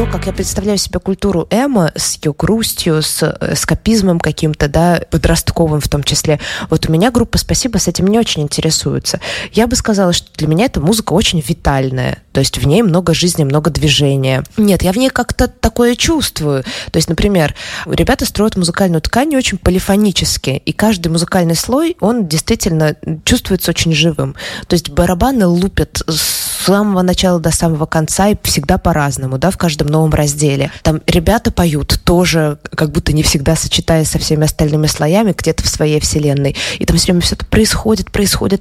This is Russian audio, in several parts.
как я представляю себе культуру эмо с ее грустью, с эскапизмом каким-то, да, подростковым в том числе. Вот у меня группа «Спасибо» с этим не очень интересуется. Я бы сказала, что для меня эта музыка очень витальная. То есть в ней много жизни, много движения. Нет, я в ней как-то такое чувствую. То есть, например, ребята строят музыкальную ткань очень полифонически, и каждый музыкальный слой, он действительно чувствуется очень живым. То есть барабаны лупят с самого начала до самого конца и всегда по-разному, да, в каждом новом разделе. Там ребята поют тоже, как будто не всегда сочетаясь со всеми остальными слоями, где-то в своей вселенной. И там все время все это происходит.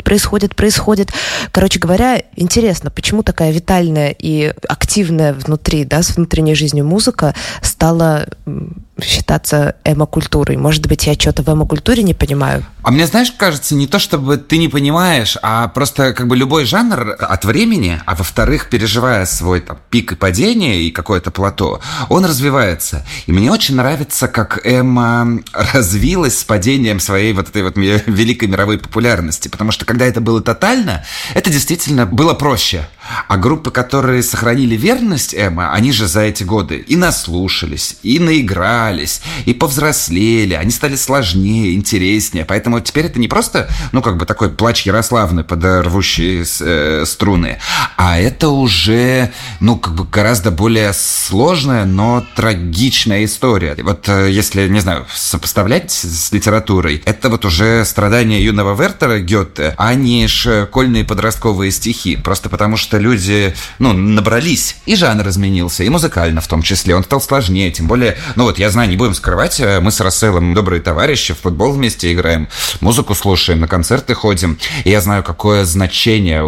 Короче говоря, интересно, почему такая витальная и активная внутри, да, с внутренней жизнью музыка стала считаться эмо-культурой. Может быть, я что-то в эмо-культуре не понимаю? А мне, знаешь, кажется, не то, чтобы ты не понимаешь, а просто как бы любой жанр от времени, а во-вторых, переживая свой там пик и падение и какое-то плато, он развивается. И мне очень нравится, как эмо развилась с падением своей вот этой вот великой мировой популярности. Потому что когда это было тотально, это действительно было проще. А группы, которые сохранили верность эмо, они же за эти годы и наслушались, и наигрались, и повзрослели, они стали сложнее, интереснее. Поэтому теперь это не просто, ну, как бы такой плач Ярославны под рвущие струны, а это уже, ну, как бы гораздо более сложная, но трагичная история. Вот если, не знаю, сопоставлять с литературой, это вот уже страдания юного Вертера Гёте, а не школьные подростковые стихи. Просто потому что люди, ну, набрались, и жанр изменился, и музыкально в том числе. Он стал сложнее, тем более, ну вот, я знаю, не будем скрывать, мы с Расселом добрые товарищи, в футбол вместе играем, музыку слушаем, на концерты ходим, и я знаю, какое значение